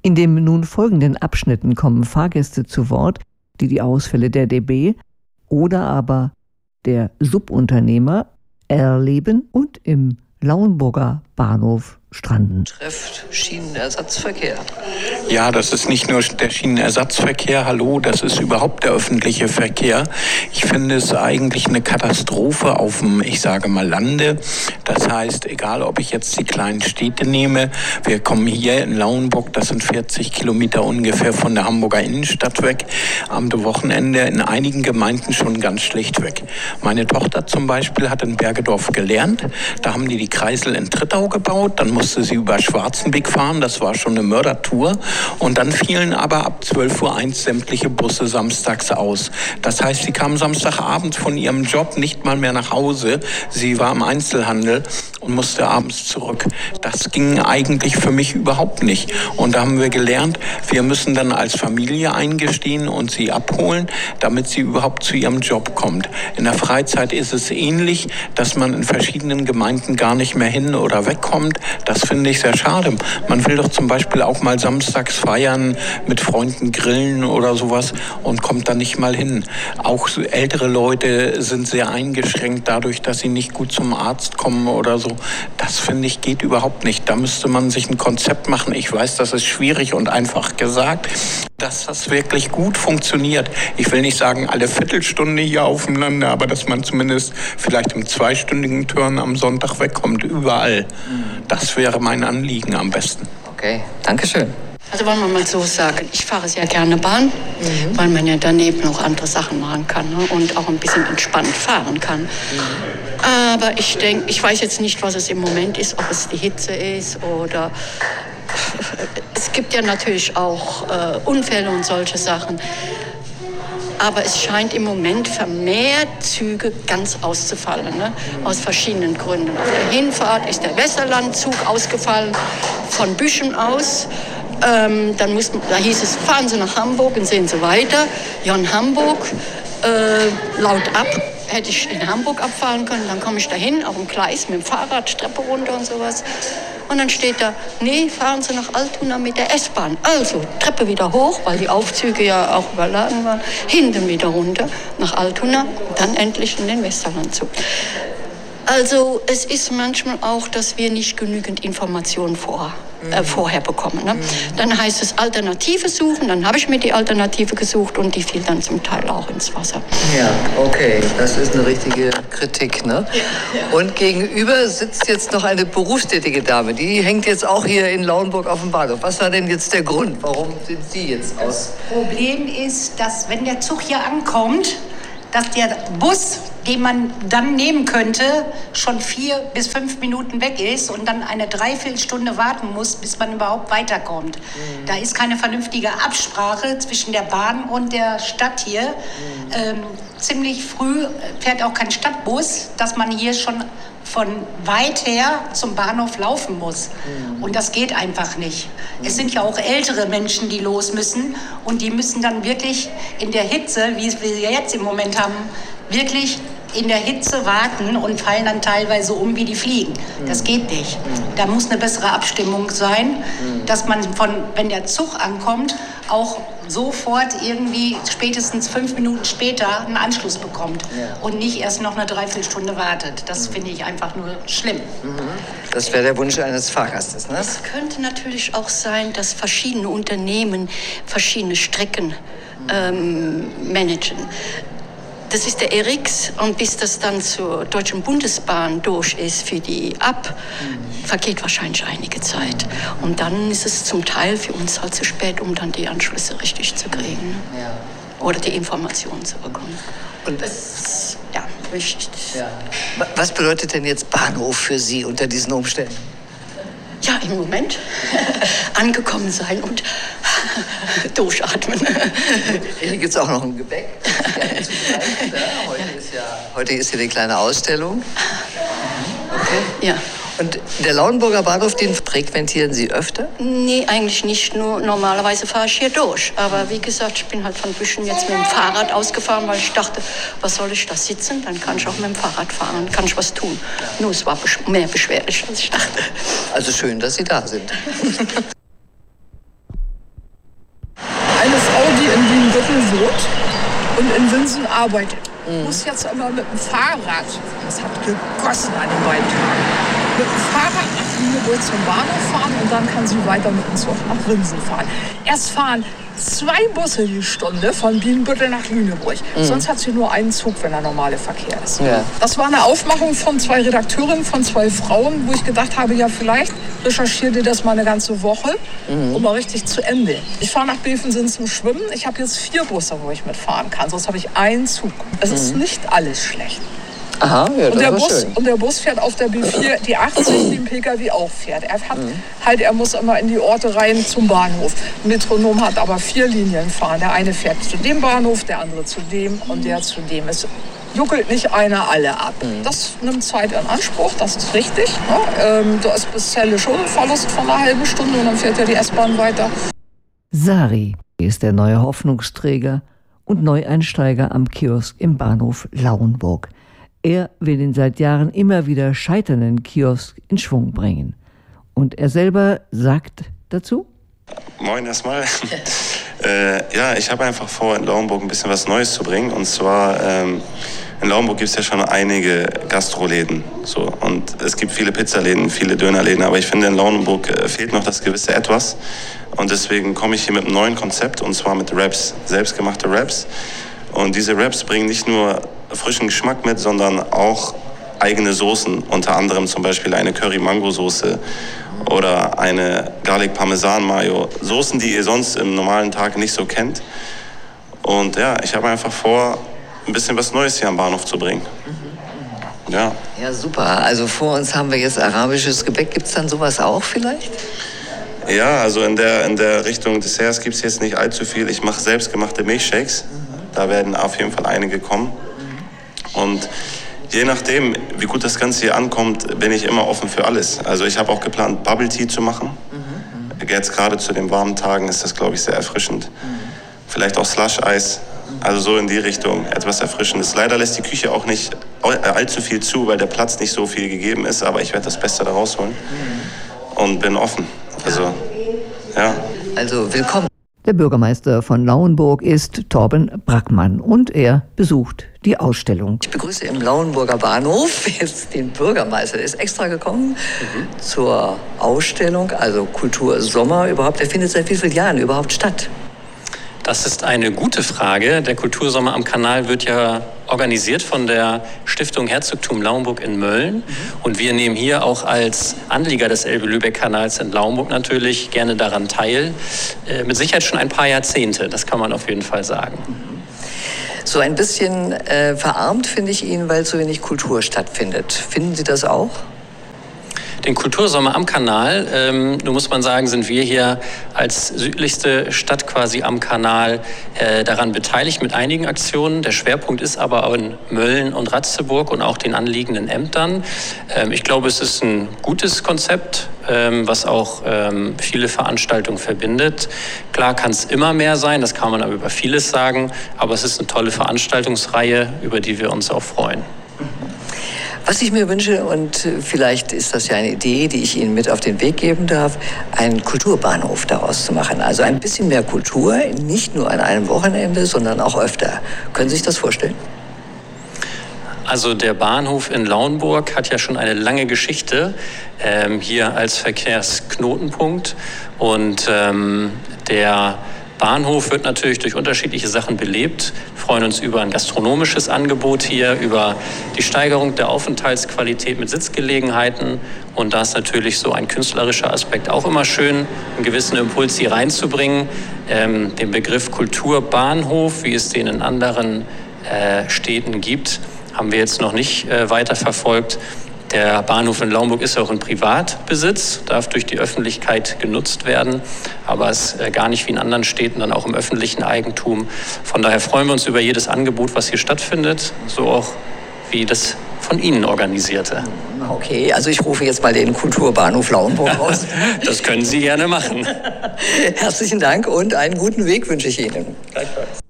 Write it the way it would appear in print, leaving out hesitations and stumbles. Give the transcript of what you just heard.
In den nun folgenden Abschnitten kommen Fahrgäste zu Wort, die die Ausfälle der DB oder aber der Subunternehmer erleben und im Lauenburger Bahnhof stranden. Trifft Schienenersatzverkehr. Ja, das ist nicht nur der Schienenersatzverkehr, hallo, das ist überhaupt der öffentliche Verkehr. Ich finde es eigentlich eine Katastrophe auf dem, ich sage mal, Lande. Das heißt, egal ob ich jetzt die kleinen Städte nehme, wir kommen hier in Lauenburg, das sind 40 Kilometer ungefähr von der Hamburger Innenstadt weg, am Wochenende in einigen Gemeinden schon ganz schlecht weg. Meine Tochter zum Beispiel hat in Bergedorf gelernt, da haben die Kreisel in Trittau gebaut, dann musste sie über Schwarzenbeck fahren, das war schon eine Mördertour. Und dann fielen aber ab 12:01 Uhr sämtliche Busse samstags aus. Das heißt, sie kam Samstagabend von ihrem Job nicht mal mehr nach Hause. Sie war im Einzelhandel und musste abends zurück. Das ging eigentlich für mich überhaupt nicht. Und da haben wir gelernt, wir müssen dann als Familie eingestehen und sie abholen, damit sie überhaupt zu ihrem Job kommt. In der Freizeit ist es ähnlich, dass man in verschiedenen Gemeinden gar nicht mehr hin oder wegkommt. Das finde ich sehr schade. Man will doch zum Beispiel auch mal samstags feiern, mit Freunden grillen oder sowas und kommt da nicht mal hin. Auch ältere Leute sind sehr eingeschränkt dadurch, dass sie nicht gut zum Arzt kommen oder so. Das finde ich geht überhaupt nicht. Da müsste man sich ein Konzept machen. Ich weiß, das ist schwierig und einfach gesagt, dass das wirklich gut funktioniert. Ich will nicht sagen, alle Viertelstunde hier auf dem Lande, aber dass man zumindest vielleicht im zweistündigen Turn am Sonntag wegkommt, überall. Das wäre mein Anliegen am besten. Okay, danke schön. Also wollen wir mal so sagen, ich fahre sehr gerne Bahn, weil man ja daneben noch andere Sachen machen kann, ne? Und auch ein bisschen entspannt fahren kann. Aber ich denke, ich weiß jetzt nicht, was es im Moment ist, ob es die Hitze ist oder es gibt ja natürlich auch Unfälle und solche Sachen. Aber es scheint im Moment vermehrt Züge ganz auszufallen, ne? Aus verschiedenen Gründen. Auf der Hinfahrt ist der Westerlandzug ausgefallen, von Büchen aus. Da hieß es, fahren Sie nach Hamburg und sehen Sie weiter. Ja, in Hamburg, laut ab, hätte ich in Hamburg abfahren können. Dann komme ich dahin, auf dem Gleis mit dem Fahrrad, Treppe runter und sowas. Und dann steht da, nee, fahren Sie nach Altona mit der S-Bahn. Also, Treppe wieder hoch, weil die Aufzüge ja auch überladen waren. Hinten wieder runter nach Altona, dann endlich in den Westerlandzug. Also es ist manchmal auch, dass wir nicht genügend Informationen vorher bekommen. Ne? Dann heißt es Alternative suchen, dann habe ich mir die Alternative gesucht und die fiel dann zum Teil auch ins Wasser. Ja, okay, das ist eine richtige Kritik, ne? Ja. Und gegenüber sitzt jetzt noch eine berufstätige Dame, die hängt jetzt auch hier in Lauenburg auf dem Bahnhof. Was war denn jetzt der Grund? Warum sind Sie jetzt aus? Das Problem ist, dass wenn der Zug hier ankommt, dass der Bus, den man dann nehmen könnte, schon 4 bis 5 Minuten weg ist und dann eine Dreiviertelstunde warten muss, bis man überhaupt weiterkommt. Da ist keine vernünftige Absprache zwischen der Bahn und der Stadt hier. Ziemlich früh fährt auch kein Stadtbus, dass man hier schon von weit her zum Bahnhof laufen muss. Und das geht einfach nicht. Es sind ja auch ältere Menschen, die los müssen. Und die müssen dann wirklich in der Hitze, wie wir sie jetzt im Moment haben, wirklich in der Hitze warten und fallen dann teilweise um wie die Fliegen. Das geht nicht. Da muss eine bessere Abstimmung sein, dass man wenn der Zug ankommt, auch sofort irgendwie spätestens 5 Minuten später einen Anschluss bekommt und nicht erst noch eine Dreiviertelstunde wartet. Das finde ich einfach nur schlimm. Das wäre der Wunsch eines Fahrgastes, ne? Es könnte natürlich auch sein, dass verschiedene Unternehmen verschiedene Strecken managen. Das ist der ERIX und bis das dann zur Deutschen Bundesbahn durch ist für die vergeht wahrscheinlich einige Zeit. Und dann ist es zum Teil für uns halt zu spät, um dann die Anschlüsse richtig zu kriegen. Ja. Oder die Informationen zu bekommen. Und das, ja, richtig. Ja. Was bedeutet denn jetzt Bahnhof für Sie unter diesen Umständen? Ja, im Moment angekommen sein und durchatmen. Hier gibt es auch noch ein Gebäck. Heute ist hier eine kleine Ausstellung. Okay. Ja. Und der Lauenburger Bahnhof, den frequentieren Sie öfter? Nee, eigentlich nicht. Nur normalerweise fahre ich hier durch. Aber wie gesagt, ich bin halt von Büchen jetzt mit dem Fahrrad ausgefahren, weil ich dachte, was soll ich da sitzen? Dann kann ich auch mit dem Fahrrad fahren und kann ich was tun. Nur es war mehr beschwerlich, als ich dachte. Also schön, dass Sie da sind. wohnt und in Winsen arbeitet. Muss jetzt immer mit dem Fahrrad, das hat gegossen an den beiden Tagen, mit dem Fahrrad nach Lüneburg zum Bahnhof fahren und dann kann sie weiter mit dem Zug nach Winsen fahren. Erst fahren 2 Busse die Stunde von Bienenbüttel nach Lüneburg. Sonst hat sie nur einen Zug, wenn der normale Verkehr ist. Ja. Das war eine Aufmachung von 2 Redakteurinnen, von 2 Frauen, wo ich gedacht habe, ja vielleicht recherchiert ihr das mal eine ganze Woche und mal richtig zu Ende. Ich fahre nach Bevensen zum Schwimmen. Ich habe jetzt 4 Busse, wo ich mitfahren kann. Sonst habe ich einen Zug. Es ist nicht alles schlecht. Aha, ja, und der Bus fährt auf der B4 die 80, die im PKW auch fährt. Er muss immer in die Orte rein zum Bahnhof. Metronom hat aber 4 Linien fahren. Der eine fährt zu dem Bahnhof, der andere zu dem und der zu dem. Es juckelt nicht einer alle ab. Das nimmt Zeit in Anspruch, das ist richtig. Ne? Da ist bis Celle schon ein Verlust von einer halben Stunde und dann fährt ja die S-Bahn weiter. Sari ist der neue Hoffnungsträger und Neueinsteiger am Kiosk im Bahnhof Lauenburg. Er will den seit Jahren immer wieder scheiternden Kiosk in Schwung bringen. Und er selber sagt dazu: Moin erstmal. Ich habe einfach vor, in Lauenburg ein bisschen was Neues zu bringen. Und zwar, in Lauenburg gibt es ja schon einige Gastroläden. So. Und es gibt viele Pizzaläden, viele Dönerläden. Aber ich finde, in Lauenburg fehlt noch das gewisse Etwas. Und deswegen komme ich hier mit einem neuen Konzept. Und zwar mit Wraps, selbstgemachte Wraps. Und diese Wraps bringen nicht nur frischen Geschmack mit, sondern auch eigene Soßen. Unter anderem zum Beispiel eine Curry-Mango-Soße oder eine Garlic-Parmesan-Mayo. Soßen, die ihr sonst im normalen Tag nicht so kennt. Und ja, ich habe einfach vor, ein bisschen was Neues hier am Bahnhof zu bringen. Ja. Ja, super. Also vor uns haben wir jetzt arabisches Gebäck. Gibt es dann sowas auch vielleicht? Ja, also in der Richtung Desserts gibt es jetzt nicht allzu viel. Ich mache selbstgemachte Milchshakes. Da werden auf jeden Fall einige kommen. Und je nachdem, wie gut das Ganze hier ankommt, bin ich immer offen für alles. Also ich habe auch geplant, Bubble Tea zu machen. Jetzt gerade zu den warmen Tagen ist das, glaube ich, sehr erfrischend. Vielleicht auch Slush-Eis. Also so in die Richtung, etwas Erfrischendes. Leider lässt die Küche auch nicht allzu viel zu, weil der Platz nicht so viel gegeben ist. Aber ich werde das Beste da rausholen und bin offen. Also, ja. Also willkommen. Der Bürgermeister von Lauenburg ist Torben Brackmann und er besucht die Ausstellung. Ich begrüße im Lauenburger Bahnhof jetzt den Bürgermeister. Der ist extra gekommen zur Ausstellung, also Kultur Sommer überhaupt. Der findet seit wie vielen Jahren überhaupt statt? Das ist eine gute Frage. Der Kultursommer am Kanal wird ja organisiert von der Stiftung Herzogtum Lauenburg in Mölln. Und wir nehmen hier auch als Anlieger des Elbe-Lübeck-Kanals in Lauenburg natürlich gerne daran teil. Mit Sicherheit schon ein paar Jahrzehnte, das kann man auf jeden Fall sagen. So ein bisschen verarmt finde ich ihn, weil zu wenig Kultur stattfindet. Finden Sie das auch? Den Kultursommer am Kanal, nun muss man sagen, sind wir hier als südlichste Stadt quasi am Kanal daran beteiligt mit einigen Aktionen. Der Schwerpunkt ist aber auch in Mölln und Ratzeburg und auch den anliegenden Ämtern. Ich glaube, es ist ein gutes Konzept, was auch viele Veranstaltungen verbindet. Klar kann es immer mehr sein, das kann man aber über vieles sagen, aber es ist eine tolle Veranstaltungsreihe, über die wir uns auch freuen. Was ich mir wünsche, und vielleicht ist das ja eine Idee, die ich Ihnen mit auf den Weg geben darf, einen Kulturbahnhof daraus zu machen. Also ein bisschen mehr Kultur, nicht nur an einem Wochenende, sondern auch öfter. Können Sie sich das vorstellen? Also der Bahnhof in Lauenburg hat ja schon eine lange Geschichte hier als Verkehrsknotenpunkt. Und der Bahnhof wird natürlich durch unterschiedliche Sachen belebt. Wir freuen uns über ein gastronomisches Angebot hier, über die Steigerung der Aufenthaltsqualität mit Sitzgelegenheiten. Und da ist natürlich so ein künstlerischer Aspekt auch immer schön, einen gewissen Impuls hier reinzubringen. Den Begriff Kulturbahnhof, wie es den in anderen Städten gibt, haben wir jetzt noch nicht weiter verfolgt. Der Bahnhof in Lauenburg ist auch in Privatbesitz, darf durch die Öffentlichkeit genutzt werden, aber ist gar nicht wie in anderen Städten dann auch im öffentlichen Eigentum. Von daher freuen wir uns über jedes Angebot, was hier stattfindet, so auch wie das von Ihnen organisierte. Okay, also ich rufe jetzt mal den Kulturbahnhof Lauenburg raus. Das können Sie gerne machen. Herzlichen Dank und einen guten Weg wünsche ich Ihnen. Gleichfalls.